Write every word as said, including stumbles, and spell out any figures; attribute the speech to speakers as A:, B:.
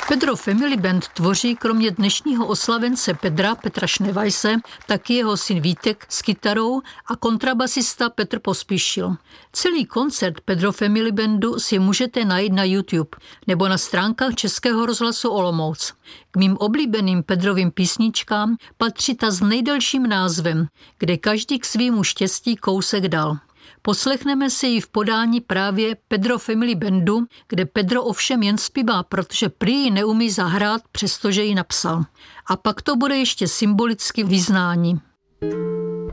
A: Pedro Family Band tvoří kromě dnešního oslavence Pedra, Petra Šnevajse, taky jeho syn Vítek s kytarou a kontrabasista Petr Pospíšil. Celý koncert Pedro Family Bandu si můžete najít na YouTube nebo na stránkách Českého rozhlasu Olomouc. K mým oblíbeným Pedrovým písničkám patří ta s nejdelším názvem, kde každý k svýmu štěstí kousek dal. Poslechneme si ji v podání právě Pedro Family Bandu, kde Pedro ovšem jen zpívá, protože prý ji neumí zahrát, přestože ji napsal. A pak to bude ještě symbolicky vyznání.